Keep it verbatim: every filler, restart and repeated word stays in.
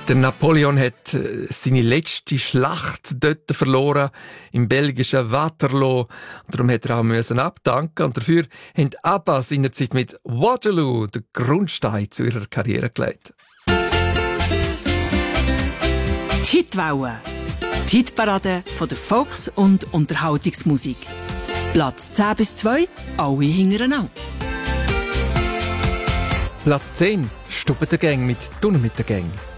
Der Napoleon hat seine letzte Schlacht dort verloren, im belgischen Waterloo. Und darum hat er auch müssen abdanken. Und dafür haben ABBA seinerzeit mit Waterloo den Grundstein zu ihrer Karriere gelegt. Die Hitwelle. Die Hitparade von der Volks- und Unterhaltungsmusik. Platz zehn bis zwei, alle hintereinander. Platz zehn, Stubben der Gang mit «Tunnen mit der Gang».